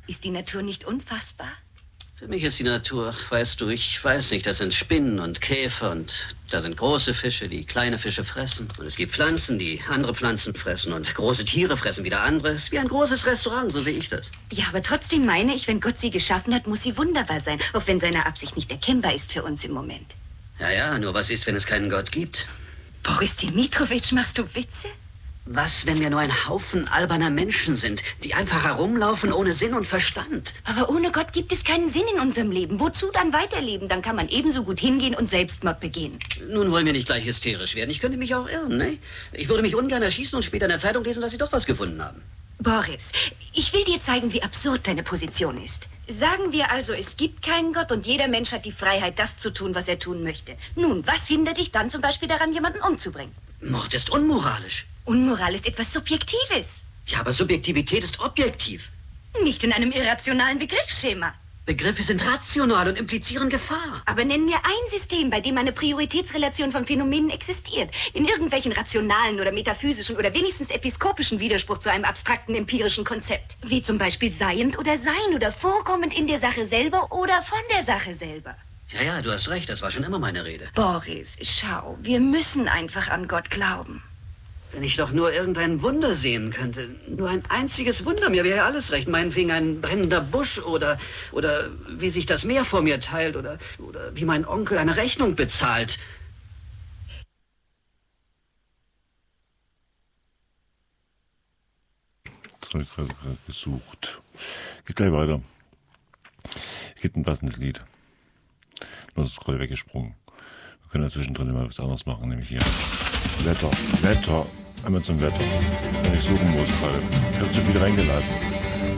Ist die Natur nicht unfassbar? Für mich ist die Natur, weißt du, ich weiß nicht, das sind Spinnen und Käfer und da sind große Fische, die kleine Fische fressen. Und es gibt Pflanzen, die andere Pflanzen fressen und große Tiere fressen wieder andere. Es ist wie ein großes Restaurant, so sehe ich das. Ja, aber trotzdem meine ich, wenn Gott sie geschaffen hat, muss sie wunderbar sein, auch wenn seine Absicht nicht erkennbar ist für uns im Moment. Ja, nur was ist, wenn es keinen Gott gibt? Boris Dimitrowitsch, machst du Witze? Was, wenn wir nur ein Haufen alberner Menschen sind, die einfach herumlaufen ohne Sinn und Verstand? Aber ohne Gott gibt es keinen Sinn in unserem Leben. Wozu dann weiterleben? Dann kann man ebenso gut hingehen und Selbstmord begehen. Nun wollen wir nicht gleich hysterisch werden. Ich könnte mich auch irren, ne? Ich würde mich ungern erschießen und später in der Zeitung lesen, dass Sie doch was gefunden haben. Boris, ich will dir zeigen, wie absurd deine Position ist. Sagen wir also, es gibt keinen Gott und jeder Mensch hat die Freiheit, das zu tun, was er tun möchte. Nun, was hindert dich dann zum Beispiel daran, jemanden umzubringen? Mord ist unmoralisch. Unmoral ist etwas Subjektives. Ja, aber Subjektivität ist objektiv. Nicht in einem irrationalen Begriffsschema. Begriffe sind rational und implizieren Gefahr. Aber nenn mir ein System, bei dem eine Prioritätsrelation von Phänomenen existiert. In irgendwelchen rationalen oder metaphysischen oder wenigstens episkopischen Widerspruch zu einem abstrakten empirischen Konzept. Wie zum Beispiel seiend oder sein oder vorkommend in der Sache selber oder von der Sache selber. Ja, du hast recht, das war schon immer meine Rede. Boris, schau, wir müssen einfach an Gott glauben. Wenn ich doch nur irgendein Wunder sehen könnte. Nur ein einziges Wunder, mir wäre ja alles recht. Meinetwegen ein brennender Busch oder wie sich das Meer vor mir teilt oder wie mein Onkel eine Rechnung bezahlt. Das habe ich gerade gesucht. Geht gleich weiter. Es gibt ein passendes Lied. Nur ist es gerade weggesprungen. Wir können ja zwischendrin immer was anderes machen, nämlich hier. Wetter. Einmal zum Wetter. Wenn ich suchen muss gerade. Ich habe zu viel reingeladen.